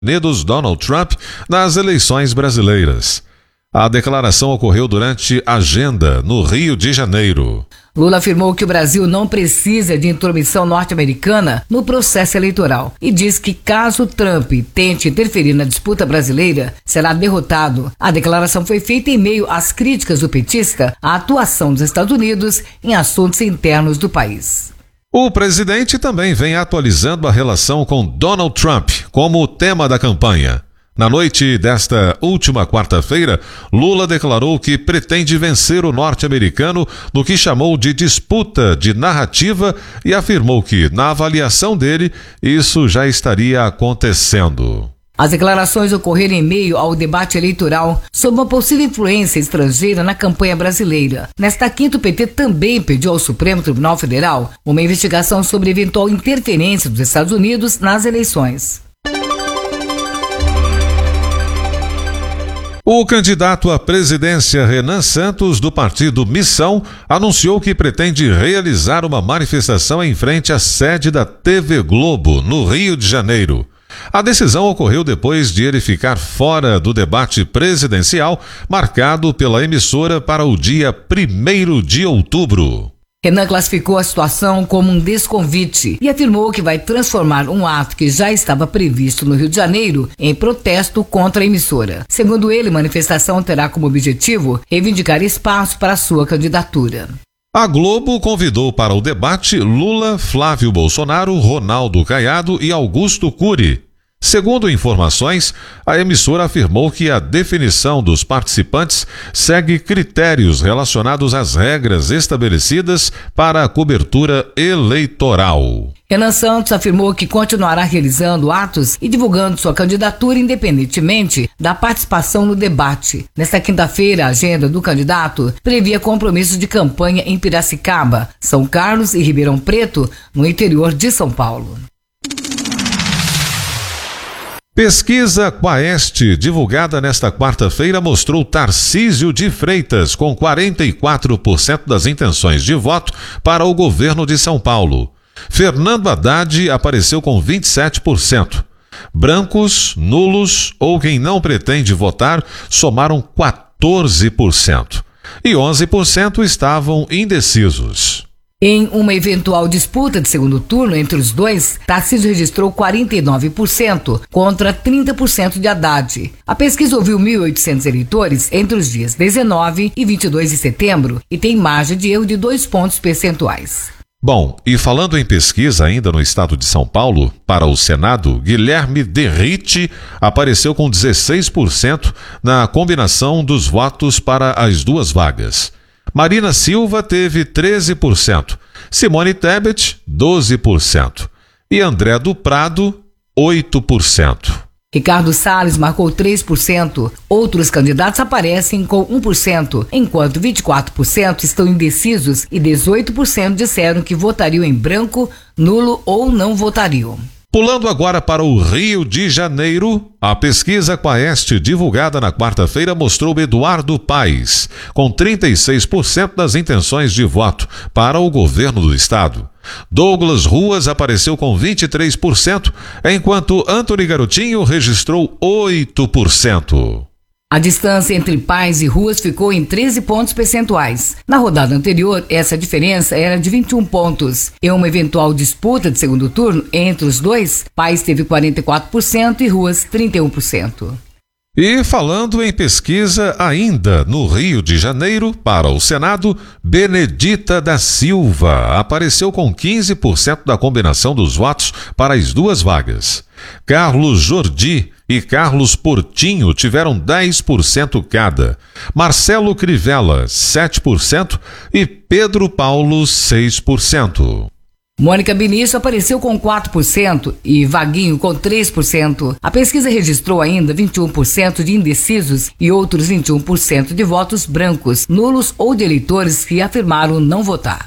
Unidos Donald Trump nas eleições brasileiras. A declaração ocorreu durante a agenda no Rio de Janeiro. Lula afirmou que o Brasil não precisa de intromissão norte-americana no processo eleitoral e diz que caso Trump tente interferir na disputa brasileira, será derrotado. A declaração foi feita em meio às críticas do petista à atuação dos Estados Unidos em assuntos internos do país. O presidente também vem atualizando a relação com Donald Trump como tema da campanha. Na noite desta última quarta-feira, Lula declarou que pretende vencer o norte-americano no que chamou de disputa de narrativa e afirmou que, na avaliação dele, isso já estaria acontecendo. As declarações ocorreram em meio ao debate eleitoral sobre uma possível influência estrangeira na campanha brasileira. Nesta quinta, o PT também pediu ao Supremo Tribunal Federal uma investigação sobre eventual interferência dos Estados Unidos nas eleições. O candidato à presidência Renan Santos, do partido Missão, anunciou que pretende realizar uma manifestação em frente à sede da TV Globo, no Rio de Janeiro. A decisão ocorreu depois de ele ficar fora do debate presidencial, marcado pela emissora para o dia 1º de outubro. Renan classificou a situação como um desconvite e afirmou que vai transformar um ato que já estava previsto no Rio de Janeiro em protesto contra a emissora. Segundo ele, a manifestação terá como objetivo reivindicar espaço para a sua candidatura. A Globo convidou para o debate Lula, Flávio Bolsonaro, Ronaldo Caiado e Augusto Cury. Segundo informações, a emissora afirmou que a definição dos participantes segue critérios relacionados às regras estabelecidas para a cobertura eleitoral. Renan Santos afirmou que continuará realizando atos e divulgando sua candidatura independentemente da participação no debate. Nesta quinta-feira, a agenda do candidato previa compromissos de campanha em Piracicaba, São Carlos e Ribeirão Preto, no interior de São Paulo. Pesquisa Quaest, divulgada nesta quarta-feira, mostrou Tarcísio de Freitas com 44% das intenções de voto para o governo de São Paulo. Fernando Haddad apareceu com 27%. Brancos, nulos ou quem não pretende votar somaram 14%. E 11% estavam indecisos. Em uma eventual disputa de segundo turno entre os dois, Tarcísio registrou 49% contra 30% de Haddad. A pesquisa ouviu 1.800 eleitores entre os dias 19 e 22 de setembro e tem margem de erro de 2 pontos percentuais. Bom, e falando em pesquisa ainda no estado de São Paulo, para o Senado, Guilherme Derrite apareceu com 16% na combinação dos votos para as duas vagas. Marina Silva teve 13%, Simone Tebet, 12% e André do Prado, 8%. Ricardo Salles marcou 3%, outros candidatos aparecem com 1%, enquanto 24% estão indecisos e 18% disseram que votariam em branco, nulo ou não votariam. Pulando agora para o Rio de Janeiro, a pesquisa Quaest divulgada na quarta-feira mostrou Eduardo Paes, com 36% das intenções de voto para o governo do estado. Douglas Ruas apareceu com 23%, enquanto Antony Garotinho registrou 8%. A distância entre Paes e Ruas ficou em 13 pontos percentuais. Na rodada anterior, essa diferença era de 21 pontos. Em uma eventual disputa de segundo turno entre os dois, Paes teve 44% e Ruas 31%. E falando em pesquisa ainda no Rio de Janeiro, para o Senado, Benedita da Silva apareceu com 15% da combinação dos votos para as duas vagas. Carlos Jordi e Carlos Portinho tiveram 10% cada. Marcelo Crivella, 7% e Pedro Paulo, 6%. Mônica Benício apareceu com 4% e Vaguinho com 3%. A pesquisa registrou ainda 21% de indecisos e outros 21% de votos brancos, nulos ou de eleitores que afirmaram não votar.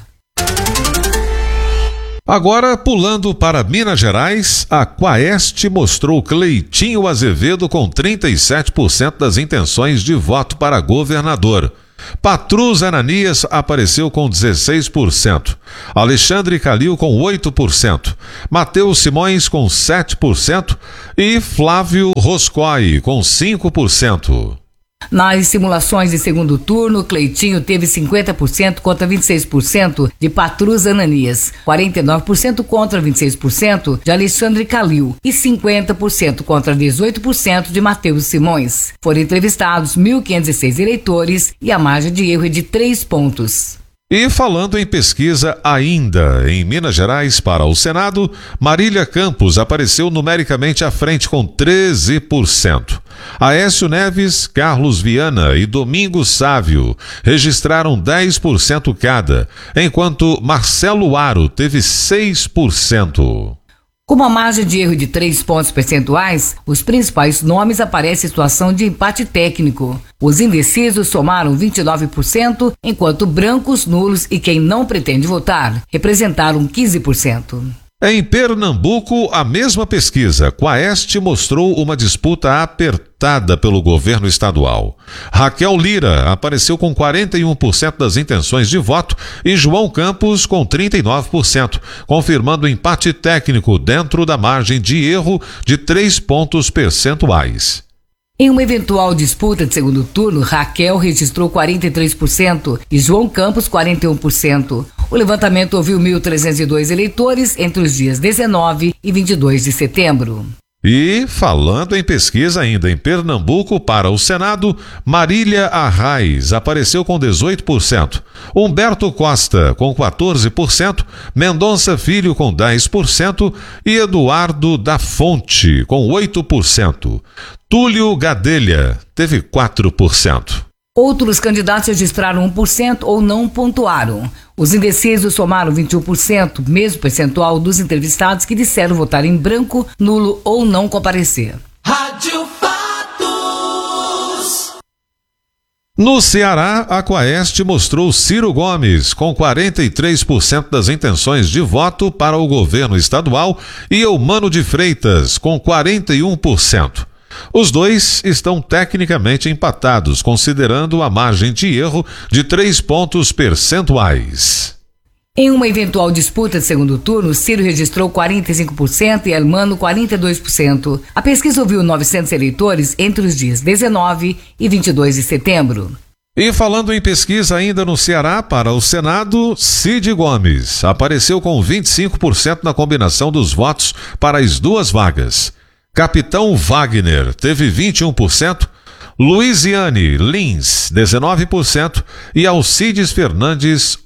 Agora, pulando para Minas Gerais, a Quaest mostrou Cleitinho Azevedo com 37% das intenções de voto para governador. Patrus Ananias apareceu com 16%, Alexandre Calil com 8%, Matheus Simões com 7% e Flávio Roscoe com 5%. Nas simulações de segundo turno, Cleitinho teve 50% contra 26% de Patrus Ananias, 49% contra 26% de Alexandre Calil e 50% contra 18% de Matheus Simões. Foram entrevistados 1.506 eleitores e a margem de erro é de 3 pontos. E falando em pesquisa ainda em Minas Gerais para o Senado, Marília Campos apareceu numericamente à frente com 13%. Aécio Neves, Carlos Viana e Domingos Sávio registraram 10% cada, enquanto Marcelo Aro teve 6%. Com uma margem de erro de 3 pontos percentuais, os principais nomes aparecem em situação de empate técnico. Os indecisos somaram 29%, enquanto brancos, nulos e quem não pretende votar representaram 15%. Em Pernambuco, a mesma pesquisa, Quaest, mostrou uma disputa apertada pelo governo estadual. Raquel Lira apareceu com 41% das intenções de voto e João Campos com 39%, confirmando empate técnico dentro da margem de erro de 3 pontos percentuais. Em uma eventual disputa de segundo turno, Raquel registrou 43% e João Campos 41%. O levantamento ouviu 1.302 eleitores entre os dias 19 e 22 de setembro. E, falando em pesquisa ainda em Pernambuco para o Senado, Marília Arraes apareceu com 18%, Humberto Costa com 14%, Mendonça Filho com 10% e Eduardo da Fonte com 8%. Túlio Gadelha teve 4%. Outros candidatos registraram 1% ou não pontuaram. Os indecisos somaram 21%, mesmo percentual dos entrevistados que disseram votar em branco, nulo ou não comparecer. Rádio Fatos. No Ceará, a Quaest mostrou Ciro Gomes com 43% das intenções de voto para o governo estadual e Eumano de Freitas com 41%. Os dois estão tecnicamente empatados, considerando a margem de erro de 3 pontos percentuais. Em uma eventual disputa de segundo turno, Ciro registrou 45% e Eumano 42%. A pesquisa ouviu 900 eleitores entre os dias 19 e 22 de setembro. E falando em pesquisa ainda no Ceará para o Senado, Cid Gomes apareceu com 25% na combinação dos votos para as duas vagas. Capitão Wagner teve 21%, Luiziane Lins 19% e Alcides Fernandes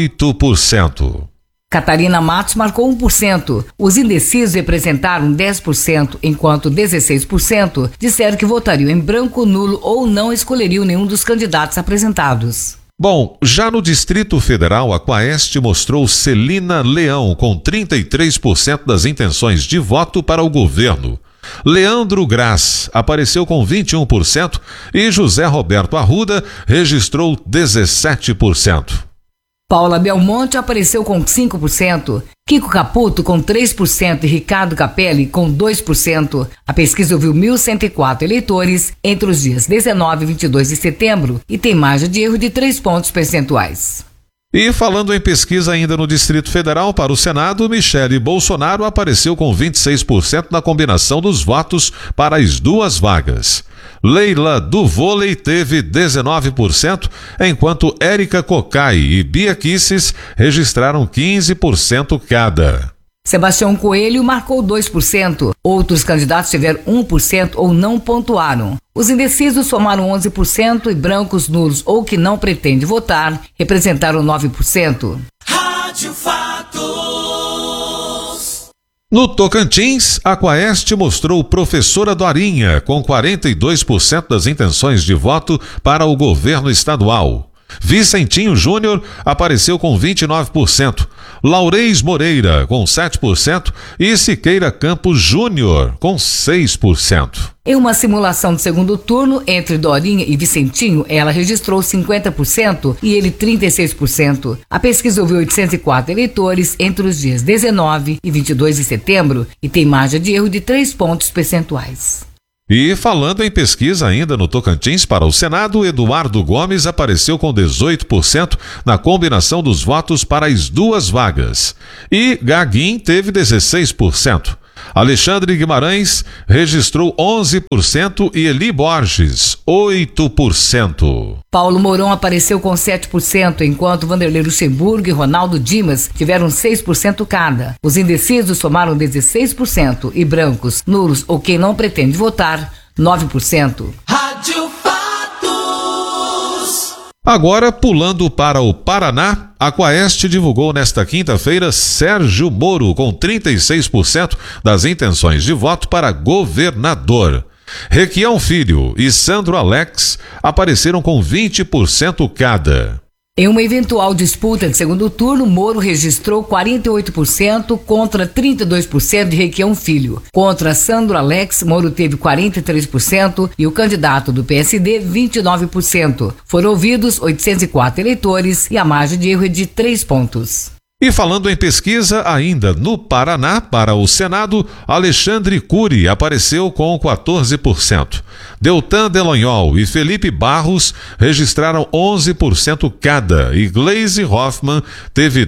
8%. Catarina Matos marcou 1%. Os indecisos representaram 10%, enquanto 16% disseram que votariam em branco, nulo ou não escolheriam nenhum dos candidatos apresentados. Bom, já no Distrito Federal, a Quaest mostrou Celina Leão com 33% das intenções de voto para o governo. Leandro Graz apareceu com 21% e José Roberto Arruda registrou 17%. Paula Belmonte apareceu com 5%, Kiko Caputo com 3% e Ricardo Capelli com 2%. A pesquisa ouviu 1.104 eleitores entre os dias 19 e 22 de setembro e tem margem de erro de 3 pontos percentuais. E falando em pesquisa ainda no Distrito Federal para o Senado, Michele Bolsonaro apareceu com 26% na combinação dos votos para as duas vagas. Leila do Vôlei teve 19%, enquanto Érica Cocai e Bia Kisses registraram 15% cada. Sebastião Coelho marcou 2%. Outros candidatos tiveram 1% ou não pontuaram. Os indecisos somaram 11% e brancos, nulos ou que não pretendem votar representaram 9%. Rádio Fatos. No Tocantins, a Quaest mostrou Professora Dorinha com 42% das intenções de voto para o governo estadual. Vicentinho Júnior apareceu com 29%, Laurez Moreira com 7% e Siqueira Campos Júnior com 6%. Em uma simulação de segundo turno entre Dorinha e Vicentinho, ela registrou 50% e ele 36%. A pesquisa ouviu 804 eleitores entre os dias 19 e 22 de setembro e tem margem de erro de 3 pontos percentuais. E falando em pesquisa ainda no Tocantins para o Senado, Eduardo Gomes apareceu com 18% na combinação dos votos para as duas vagas. E Gaguin teve 16%. Alexandre Guimarães registrou 11% e Eli Borges, 8%. Paulo Mourão apareceu com 7%, enquanto Vanderlei Luxemburgo e Ronaldo Dimas tiveram 6% cada. Os indecisos somaram 16% e brancos, nulos ou quem não pretende votar, 9%. Rádio Fatos. Agora, pulando para o Paraná, a Quaest divulgou nesta quinta-feira Sérgio Moro com 36% das intenções de voto para governador. Requião Filho e Sandro Alex apareceram com 20% cada. Em uma eventual disputa de segundo turno, Moro registrou 48% contra 32% de Requião Filho. Contra Sandro Alex, Moro teve 43% e o candidato do PSD, 29%. Foram ouvidos 804 eleitores e a margem de erro é de 3 pontos. E falando em pesquisa, ainda no Paraná, para o Senado, Alexandre Cury apareceu com 14%. Deltan Delagnol e Felipe Barros registraram 11% cada e Gleisi Hoffmann teve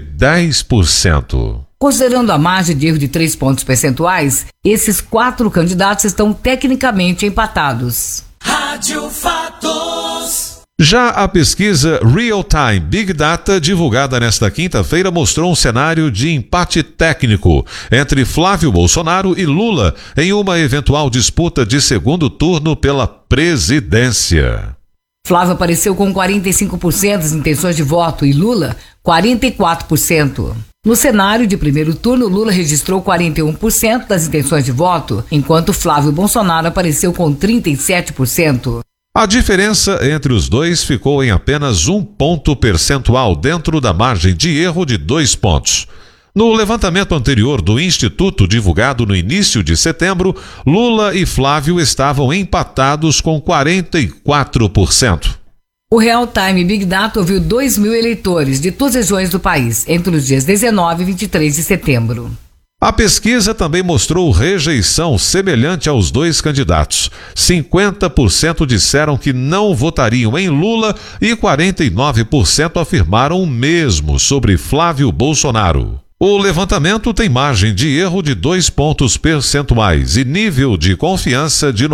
10%. Considerando a margem de erro de 3 pontos percentuais, esses 4 candidatos estão tecnicamente empatados. Rádio Fatos. Já a pesquisa Real Time Big Data, divulgada nesta quinta-feira, mostrou um cenário de empate técnico entre Flávio Bolsonaro e Lula em uma eventual disputa de segundo turno pela presidência. Flávio apareceu com 45% das intenções de voto e Lula, 44%. No cenário de primeiro turno, Lula registrou 41% das intenções de voto, enquanto Flávio Bolsonaro apareceu com 37%. A diferença entre os dois ficou em apenas 1 ponto percentual dentro da margem de erro de 2 pontos. No levantamento anterior do Instituto, divulgado no início de setembro, Lula e Flávio estavam empatados com 44%. O Real Time Big Data ouviu 2.000 eleitores de todas as regiões do país entre os dias 19 e 23 de setembro. A pesquisa também mostrou rejeição semelhante aos dois candidatos. 50% disseram que não votariam em Lula e 49% afirmaram o mesmo sobre Flávio Bolsonaro. O levantamento tem margem de erro de 2 pontos percentuais e nível de confiança de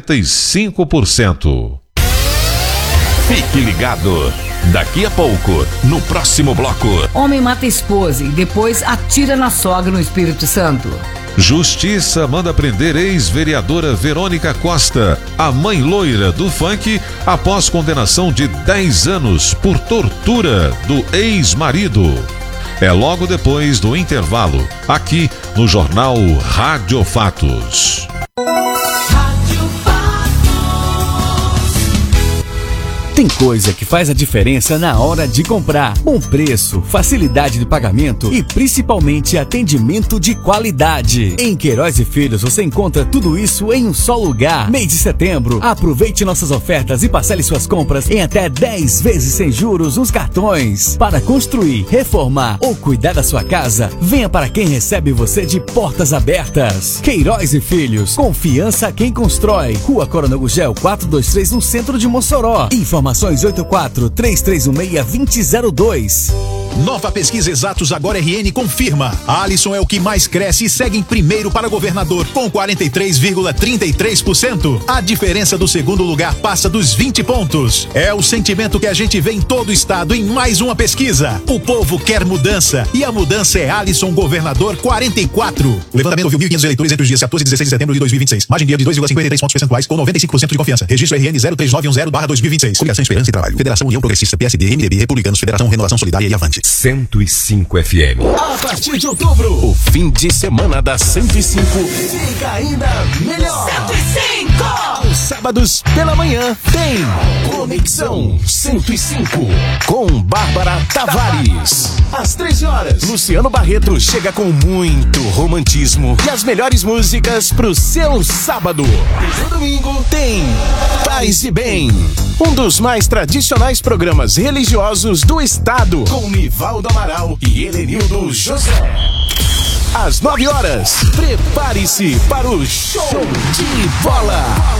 95%. Fique ligado. Daqui a pouco, no próximo bloco. Homem mata esposa e depois atira na sogra no Espírito Santo. Justiça manda prender ex-vereadora Verônica Costa, a mãe loira do funk, após condenação de 10 anos por tortura do ex-marido. É logo depois do intervalo, aqui no Jornal Rádio Fatos. Tem coisa que faz a diferença na hora de comprar. Bom preço, facilidade de pagamento e principalmente atendimento de qualidade. Em Queiroz e Filhos você encontra tudo isso em um só lugar. Mês de setembro, aproveite nossas ofertas e parcele suas compras em até 10 vezes sem juros nos cartões. Para construir, reformar ou cuidar da sua casa, venha para quem recebe você de portas abertas. Queiroz e Filhos, confiança quem constrói. Rua Coronel Gugel 423 no centro de Mossoró. Informações 84-3316-2002. Nova pesquisa Exatos Agora RN confirma. Alisson é o que mais cresce e segue em primeiro para governador, com 43,33%. A diferença do segundo lugar passa dos 20 pontos. É o sentimento que a gente vê em todo o estado em mais uma pesquisa. O povo quer mudança e a mudança é Alisson governador 44. O levantamento ouviu 1.500 eleitores entre os dias 14 e 16 de setembro de 2026. Margem de erro de 2,53 pontos percentuais com 95% de confiança. Registro RN 03910/2026. Coligação Esperança e Trabalho. Federação União Progressista, PSD, MDB, Republicanos, Federação Renovação Solidária e Avante. 105 FM. A partir de outubro, O fim de semana da 105 fica ainda melhor. 105. Aos sábados pela manhã tem Conexão 105 com Bárbara Tavares. Às 13 horas, Luciano Barreto chega com muito romantismo e as melhores músicas pro seu sábado. E no domingo tem Paz e Bem, um dos mais tradicionais programas religiosos do estado, com Nivaldo Amaral e Helenildo José. Às 9 horas, prepare-se para o show de bola.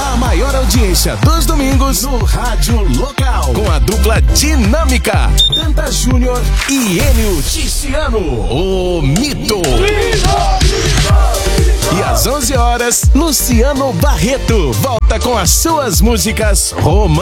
audiência dos domingos no Rádio Local. Com a dupla dinâmica Danta Júnior e Enio Tiziano, o Mito. E às 11 horas, Luciano Barreto volta com as suas músicas românticas.